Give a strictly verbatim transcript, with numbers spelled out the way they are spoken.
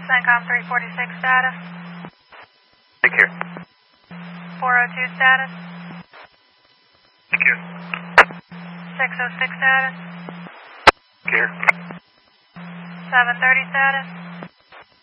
CENTCOM three forty-six status. Take care. four oh two status. Take care. six oh six status. Care. seven thirty status.